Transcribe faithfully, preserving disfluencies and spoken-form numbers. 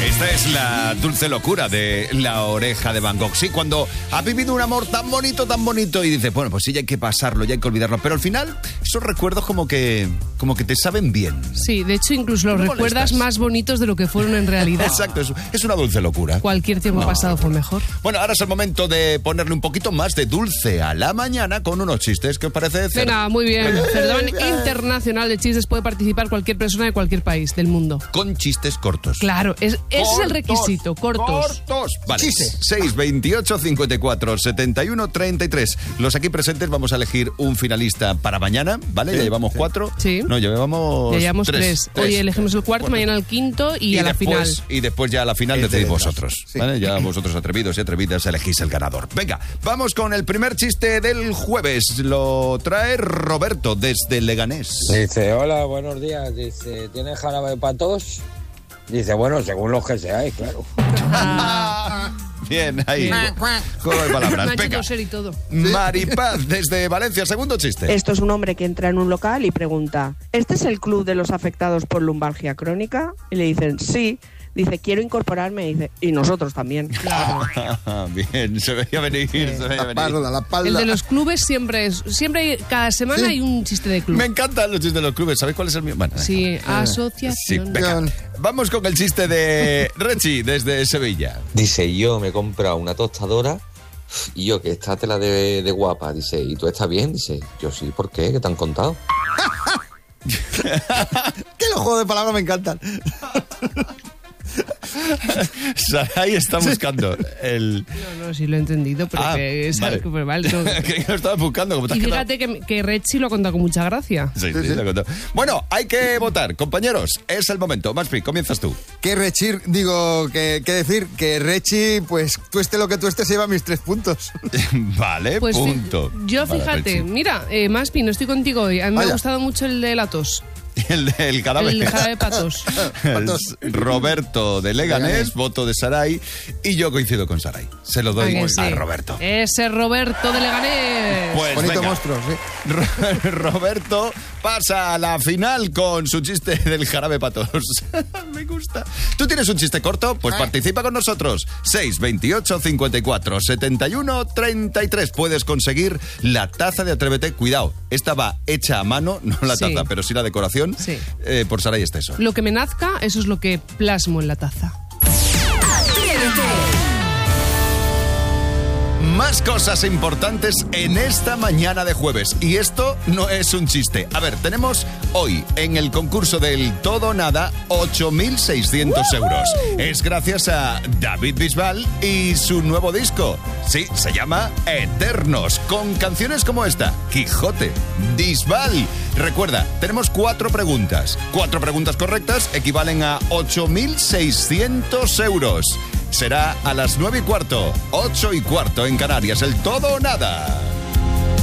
Esta es la dulce locura de La Oreja de Van Gogh. Sí, cuando has vivido un amor tan bonito, tan bonito y dices, bueno, pues sí, ya hay que pasarlo, ya hay que olvidarlo. Pero al final, esos recuerdos como que, como que te saben bien. Sí, de hecho, incluso los No recuerdas molestas. más bonitos de lo que fueron en realidad. Exacto, es, es una dulce locura. Cualquier tiempo No, pasado fue mejor. Bueno, ahora es el momento de ponerle un poquito más de dulce a la mañana con unos chistes. ¿Qué os parece? Cer? Venga, muy bien. Certamen Internacional de Chistes puede participar cualquier persona de cualquier país del mundo. Con chistes cortos. Claro, es, ese Cortos, es el requisito, cortos. Cortos. Vale. Chiste. seis, veintiocho, cincuenta y cuatro, setenta y uno, treinta y tres. Los aquí presentes vamos a elegir un finalista para mañana, ¿vale? Ya llevamos cuatro. Sí. No, ya llevamos Ya llevamos tres. tres. Hoy elegimos el cuarto, Bueno. mañana el quinto y, a la después, final. Y después ya a la final El de decidís detrás. vosotros, Sí. ¿vale? Ya vosotros atrevidos y atrevidas elegís el ganador. Venga, vamos con el primer chiste del jueves. Lo trae Roberto desde Leganés. Dice, hola, buenos días. Dice, ¿tienes jarabe para tos? Dice, bueno, según los que seáis, claro. Bien, ahí. Bien. Juego de palabras. Me ha hecho Venga. toser y todo. Maripaz desde Valencia, segundo chiste. Esto es un hombre que entra en un local y pregunta, ¿este es el club de los afectados por lumbalgia crónica? Y le dicen, sí. Dice, quiero incorporarme. Y dice, y nosotros también. Bien, se veía venir, se veía La venir. espalda, la espalda. El de los clubes siempre es... Siempre, hay- cada semana Sí. hay un chiste de club. Me encantan los chistes de los clubes. ¿Sabéis cuál es el mío? Bueno, Sí, Sí, asociación. venga. Vamos con el chiste de Rechi desde Sevilla. Dice, yo me he comprado una tostadora y yo, que esta tela de, de guapa. Dice, ¿y tú estás bien? Dice, yo sí, ¿por qué? ¿Qué te han contado? Que los juegos de palabras me encantan. Saray está buscando el... No, no, sí lo he entendido, pero Ah, que es vale. algo que vale, no. que lo estaba buscando. Como te has Y quedado- fíjate que, que Rechi lo ha contado con mucha gracia. Sí, sí, lo he contado. Bueno, hay que votar, compañeros. Es el momento. Maspi, comienzas tú. Que Rechir, digo, que, que decir, que Rechi, pues tueste lo que tueste se lleva mis tres puntos. Vale, Pues punto. fi- yo Para fíjate, Rechi. mira, eh, Maspi, no estoy contigo hoy. A mí me Vaya. ha gustado mucho el de la tos. El del cadáver. El jarabe patos. Patos. Roberto de Leganés, Leganés. voto de Saray. Y yo coincido con Saray. Se lo ¿A doy que a sí? Roberto. Ese Roberto de Leganés. Pues Bonito venga. monstruo, sí. Ro- Roberto pasa a la final con su chiste del jarabe patos. Me gusta. ¿Tú tienes un chiste corto? Pues participa con nosotros. seis, veintiocho, cincuenta y cuatro, setenta y uno, treinta y tres. Puedes conseguir la taza de Atrévete. Cuidado, esta va hecha a mano, no la Sí. taza, pero sí la decoración, Sí. eh, por Saray Esteso. Lo que me nazca, eso es lo que plasmo en la taza. Más cosas importantes en esta mañana de jueves. Y esto no es un chiste. A ver, tenemos hoy en el concurso del Todo o Nada ocho mil seiscientos euros. Es gracias a David Bisbal y su nuevo disco. Sí, se llama Eternos, con canciones como esta, Quijote, Bisbal. Recuerda, tenemos cuatro preguntas. Cuatro preguntas correctas equivalen a ocho mil seiscientos euros. Será a las nueve y cuarto, ocho y cuarto en Canarias, el Todo o Nada.